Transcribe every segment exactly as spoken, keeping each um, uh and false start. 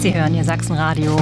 Sie hören Ihr Sachsenradio.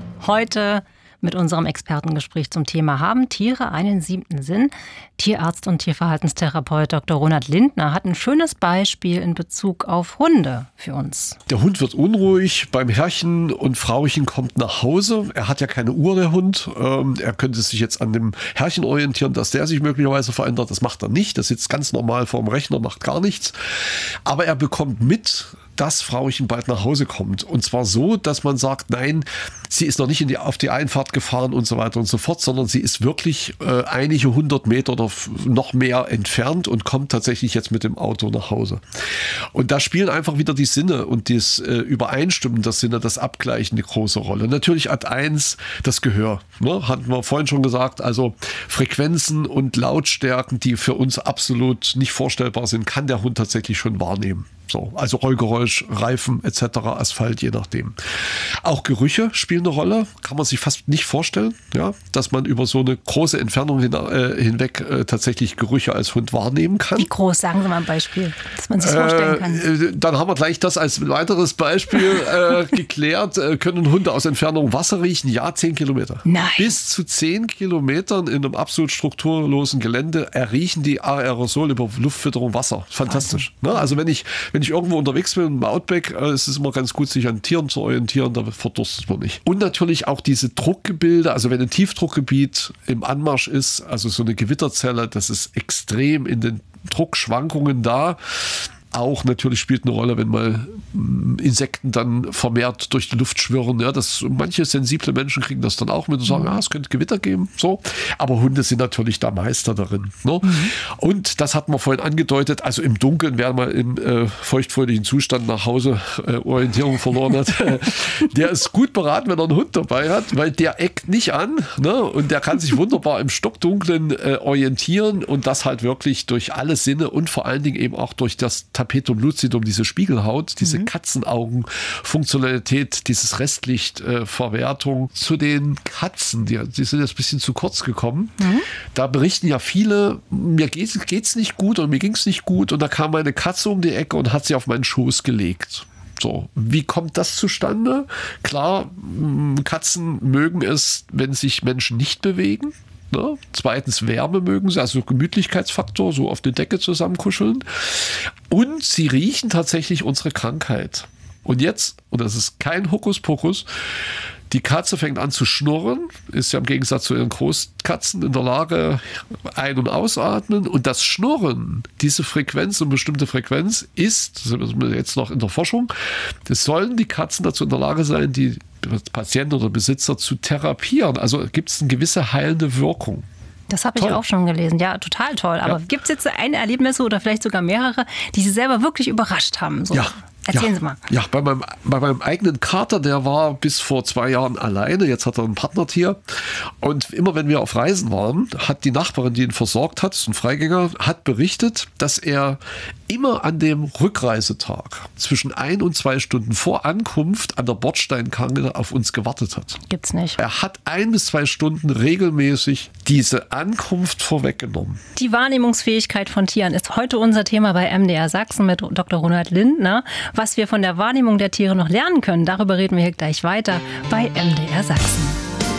Heute mit unserem Expertengespräch zum Thema: Haben Tiere einen siebten Sinn? Tierarzt und Tierverhaltenstherapeut Doktor Ronald Lindner hat ein schönes Beispiel in Bezug auf Hunde für uns. Der Hund wird unruhig beim Herrchen und Frauchen kommt nach Hause. Er hat ja keine Uhr, der Hund. Ähm, er könnte sich jetzt an dem Herrchen orientieren, dass der sich möglicherweise verändert. Das macht er nicht. Der sitzt ganz normal vorm Rechner, macht gar nichts. Aber er bekommt mit, dass Frauchen bald nach Hause kommt. Und zwar so, dass man sagt, nein, sie ist noch nicht in die, auf die Einfahrt gefahren und so weiter und so fort, sondern sie ist wirklich äh, einige hundert Meter oder f- noch mehr entfernt und kommt tatsächlich jetzt mit dem Auto nach Hause. Und da spielen einfach wieder die Sinne und das äh, Übereinstimmen der Sinne, das Abgleichen, eine große Rolle. Natürlich Ad eins das Gehör. Ne? Hatten wir vorhin schon gesagt, also Frequenzen und Lautstärken, die für uns absolut nicht vorstellbar sind, kann der Hund tatsächlich schon wahrnehmen. So, also Rollgeräusch, Reifen et cetera, Asphalt, je nachdem. Auch Gerüche spielen eine Rolle, kann man sich fast nicht vorstellen, ja, dass man über so eine große Entfernung hin, äh, hinweg äh, tatsächlich Gerüche als Hund wahrnehmen kann. Wie groß? Sagen Sie mal ein Beispiel, dass man sich das vorstellen kann. Äh, dann haben wir gleich das als weiteres Beispiel äh, geklärt. Äh, können Hunde aus Entfernung Wasser riechen? Ja, zehn Kilometer. Nein. Bis zu zehn Kilometern in einem absolut strukturlosen Gelände erriechen die Aerosole über Luftfütterung Wasser. Fantastisch. Ne? Also wenn ich Wenn ich irgendwo unterwegs bin, im Outback, äh, ist es immer ganz gut, sich an Tieren zu orientieren, da verdurstet man nicht. Und natürlich auch diese Druckgebilde, also wenn ein Tiefdruckgebiet im Anmarsch ist, also so eine Gewitterzelle, das ist extrem in den Druckschwankungen da. Auch natürlich spielt eine Rolle, wenn mal Insekten dann vermehrt durch die Luft schwirren. Ja, das, manche sensible Menschen kriegen das dann auch mit und sagen, ah, es könnte Gewitter geben. So. Aber Hunde sind natürlich da Meister darin. Ne? Mhm. Und das hat man vorhin angedeutet, also im Dunkeln, wer mal im äh, feuchtfröhlichen Zustand nach Hause äh, Orientierung verloren hat, der ist gut beraten, wenn er einen Hund dabei hat, weil der eckt nicht an, ne? Und der kann sich wunderbar im Stockdunklen äh, orientieren und das halt wirklich durch alle Sinne und vor allen Dingen eben auch durch das Tapetum lucidum, diese Spiegelhaut, diese mhm. Katzenaugen-Funktionalität, dieses Restlichtverwertung. Äh, Zu den Katzen, die, die sind jetzt ein bisschen zu kurz gekommen. Mhm. Da berichten ja viele, mir geht's, geht's nicht gut und mir ging's nicht gut und da kam meine Katze um die Ecke und hat sie auf meinen Schoß gelegt. So, wie kommt das zustande? Klar, Katzen mögen es, wenn sich Menschen nicht bewegen. Ne? Zweitens, Wärme mögen sie, also Gemütlichkeitsfaktor, so auf der Decke zusammenkuscheln. Und sie riechen tatsächlich unsere Krankheit. Und jetzt, und das ist kein Hokuspokus, die Katze fängt an zu schnurren, ist ja im Gegensatz zu ihren Großkatzen in der Lage, ein- und ausatmen. Und das Schnurren, diese Frequenz, eine bestimmte Frequenz, ist, das sind wir jetzt noch in der Forschung, das sollen die Katzen dazu in der Lage sein, die Patienten oder Besitzer zu therapieren. Also gibt es eine gewisse heilende Wirkung. Das habe ich auch schon gelesen. Ja, total toll. Aber ja. Gibt es jetzt ein Erlebnis oder vielleicht sogar mehrere, die Sie selber wirklich überrascht haben? So. Ja. Erzählen ja, Sie mal. Ja, bei meinem, bei meinem eigenen Kater, der war bis vor zwei Jahren alleine. Jetzt hat er ein Partnertier. Und immer wenn wir auf Reisen waren, hat die Nachbarin, die ihn versorgt hat, ist ein Freigänger, hat berichtet, dass er immer an dem Rückreisetag zwischen ein und zwei Stunden vor Ankunft an der Bordsteinkante auf uns gewartet hat. Gibt's nicht. Er hat ein bis zwei Stunden regelmäßig diese Ankunft vorweggenommen. Die Wahrnehmungsfähigkeit von Tieren ist heute unser Thema bei M D R Sachsen mit Doktor Ronald Lindner. Was wir von der Wahrnehmung der Tiere noch lernen können, darüber reden wir hier gleich weiter bei M D R Sachsen.